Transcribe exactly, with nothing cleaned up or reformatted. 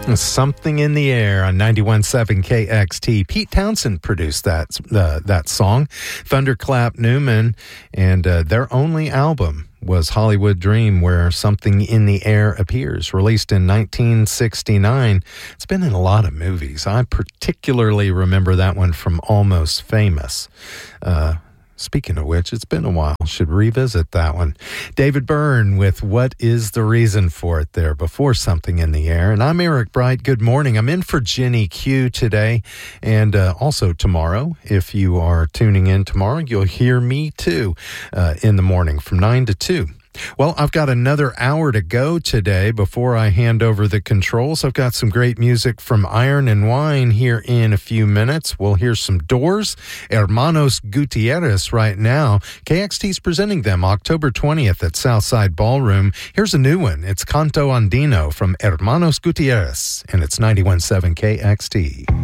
Something in the Air on ninety-one point seven K X T. Pete Townsend produced that uh, that song. Thunderclap Newman, and uh, their only album was Hollywood Dream, where Something in the Air appears, released in nineteen sixty-nine. It's been in a lot of movies. I particularly remember that one from Almost Famous. Uh, Speaking of which, it's been a while. Should revisit that one. David Byrne with What Is the Reason for It there before Something in the Air. And I'm Eric Bright. Good morning. I'm in for Jenny Q today and uh, also tomorrow. If you are tuning in tomorrow, you'll hear me too uh, in the morning from nine to two. Well, I've got another hour to go today before I hand over the controls. I've got some great music from Iron and Wine here in a few minutes. We'll hear some Doors, Hermanos Gutierrez right now. K X T's presenting them October twentieth at Southside Ballroom. Here's a new one. It's Canto Andino from Hermanos Gutierrez, and it's ninety-one point seven K X T.